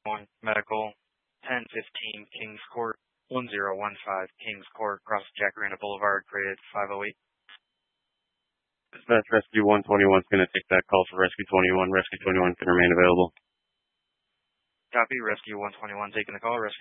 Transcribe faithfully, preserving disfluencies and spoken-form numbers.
one Medical, ten fifteen Kings Court, one zero one five Kings Court, across Jacaranda Boulevard, graded five oh eight. Dispatch Rescue one twenty-one is going to take that call for Rescue twenty-one. Rescue twenty-one can remain available. Copy, Rescue one twenty-one taking the call. Rescue